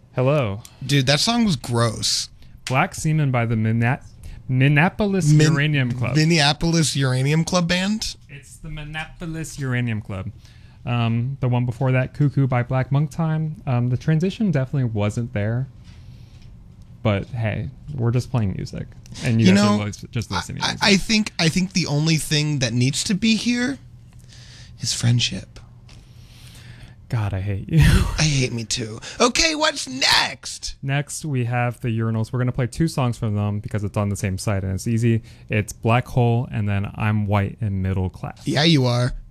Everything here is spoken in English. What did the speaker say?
Hello. Dude, that song was gross. Black Semen by the Minneapolis Uranium Club. Minneapolis Uranium Club Band? It's the Minneapolis Uranium Club. The one before that, Cuckoo by Black Monk Time. The transition definitely wasn't there. But hey, we're just playing music. And you guys are just listening to music. I think the only thing that needs to be here is friendship. God, I hate you. I hate me too. Okay, what's next? Next, we have the Urinals. We're going to play two songs from them because it's on the same site and it's easy. It's Black Hole and then I'm White and Middle Class. Yeah, you are.